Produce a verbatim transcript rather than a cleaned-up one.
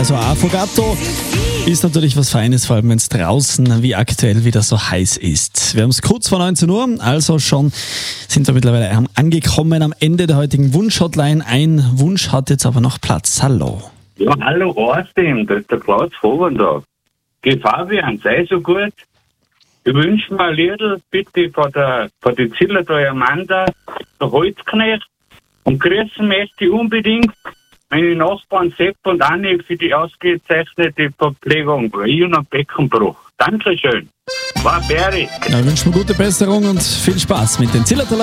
Also Affogato ist natürlich was Feines, vor allem wenn es draußen wie aktuell wieder so heiß ist. Wir haben es kurz vor neunzehn Uhr, also schon sind wir mittlerweile angekommen am Ende der heutigen Wunsch-Hotline. Ein Wunsch hat jetzt aber noch Platz. Hallo. Ja, hallo, Arstin, das ist der Klaus Vogel da. Geh Fabian, sei so gut. Ich wünsche mir ein Liedl bitte von der, von der Ziller der Amanda, der Holzknecht. Und grüßen möchte ich unbedingt meine Nachbarn Sepp und Anni für die ausgezeichnete Verpflegung bei Ion Beckenbruch. Dankeschön. War Berry. Ja, ich wünsche mir gute Besserung und viel Spaß mit den Zillertaler